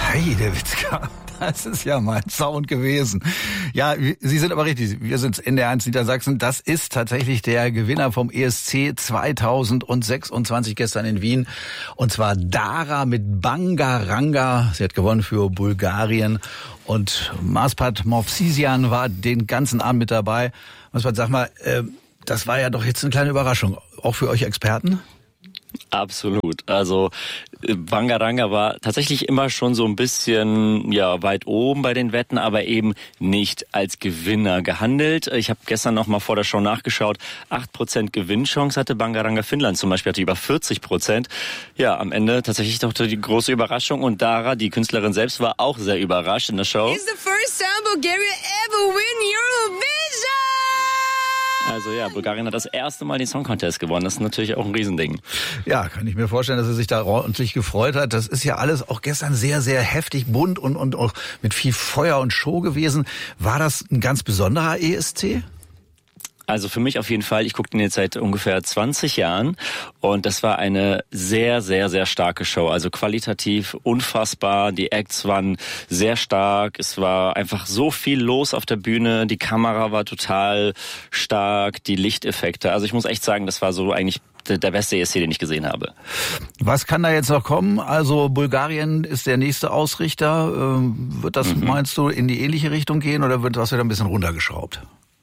Heidewitzka, das ist ja mein Sound gewesen. Ja, Sie sind aber richtig, wir sind NDR1 Niedersachsen. Das ist tatsächlich der Gewinner vom ESC 2026 gestern in Wien. Und zwar Dara mit Bangaranga. Sie hat gewonnen für Bulgarien. Und Maspard Movsisyan war den ganzen Abend mit dabei. Maspard, sag mal, das war ja doch jetzt eine kleine Überraschung, auch für euch Experten? Absolut. Also Bangaranga war tatsächlich immer schon so ein bisschen weit oben bei den Wetten, aber eben nicht als Gewinner gehandelt. Ich habe gestern noch mal vor der Show nachgeschaut. 8% Gewinnchance hatte Bangaranga. Finnland zum Beispiel hatte über 40%. Ja, am Ende tatsächlich doch die große Überraschung. Und Dara, die Künstlerin selbst, war auch sehr überrascht in der Show. It's the first time Bulgaria ever win Eurovision! Also ja, Bulgarien hat das erste Mal den Song Contest gewonnen. Das ist natürlich auch ein Riesending. Ja, kann ich mir vorstellen, dass er sich da ordentlich gefreut hat. Das ist ja alles auch gestern sehr, sehr heftig, bunt und auch mit viel Feuer und Show gewesen. War das ein ganz besonderer ESC? Also für mich auf jeden Fall. Ich gucke den jetzt seit ungefähr 20 Jahren und das war eine sehr, sehr, sehr starke Show. Also qualitativ unfassbar. Die Acts waren sehr stark. Es war einfach so viel los auf der Bühne. Die Kamera war total stark. Die Lichteffekte. Also ich muss echt sagen, das war so eigentlich der beste ESC, den ich gesehen habe. Was kann da jetzt noch kommen? Also Bulgarien ist der nächste Ausrichter. Wird das, meinst du, in die ähnliche Richtung gehen oder wird das wieder ein bisschen runtergeschraubt?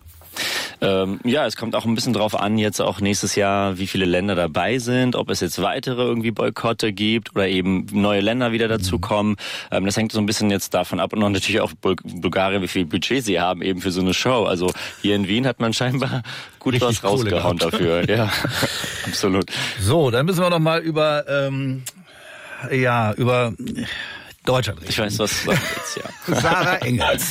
Es kommt auch ein bisschen drauf an, jetzt auch nächstes Jahr, wie viele Länder dabei sind, ob es jetzt weitere irgendwie Boykotte gibt oder eben neue Länder wieder dazukommen. Das hängt so ein bisschen jetzt davon ab und noch natürlich auch Bulgarien, wie viel Budget sie haben eben für so eine Show. Also hier in Wien hat man scheinbar gut richtig was rausgehauen dafür. Ja, absolut. So, dann müssen wir noch mal über Deutschland reden. Ich weiß, was du jetzt, ja. Sarah Engels.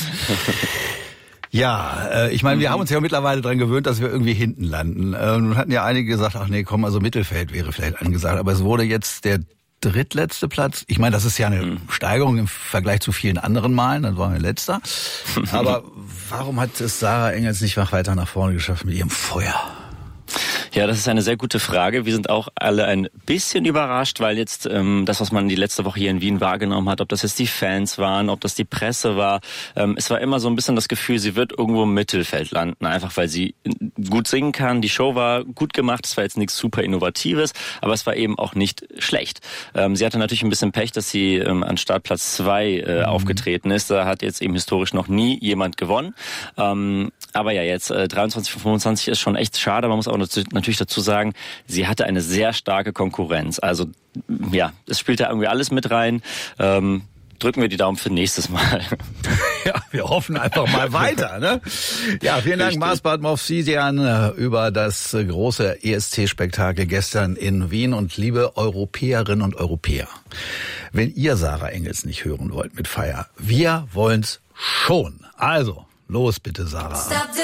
Ja, ich meine, wir haben uns ja mittlerweile dran gewöhnt, dass wir irgendwie hinten landen. Nun hatten ja einige gesagt, ach nee, komm, also Mittelfeld wäre vielleicht angesagt. Aber es wurde jetzt der drittletzte Platz. Ich meine, das ist ja eine Steigerung im Vergleich zu vielen anderen Malen. Dann waren wir letzter. Aber warum hat es Sarah Engels nicht weiter nach vorne geschafft mit ihrem Feuer? Ja, das ist eine sehr gute Frage. Wir sind auch alle ein bisschen überrascht, weil jetzt das, was man die letzte Woche hier in Wien wahrgenommen hat, ob das jetzt die Fans waren, ob das die Presse war, es war immer so ein bisschen das Gefühl, sie wird irgendwo im Mittelfeld landen, einfach weil sie gut singen kann. Die Show war gut gemacht, es war jetzt nichts super Innovatives, aber es war eben auch nicht schlecht. Sie hatte natürlich ein bisschen Pech, dass sie an Startplatz 2 aufgetreten ist. Da hat jetzt eben historisch noch nie jemand gewonnen. Aber ja, jetzt 23 von 25 ist schon echt schade. Man muss auch natürlich dazu sagen, sie hatte eine sehr starke Konkurrenz. Also ja, es spielt da irgendwie alles mit rein. Drücken wir die Daumen für nächstes Mal. Ja, wir hoffen einfach mal weiter, ne? Ja, vielen Dank, Maspard Movsisyan, über das große ESC-Spektakel gestern in Wien. Und liebe Europäerinnen und Europäer, wenn ihr Sarah Engels nicht hören wollt mit Feier, wir wollen's schon. Also, los bitte, Sarah.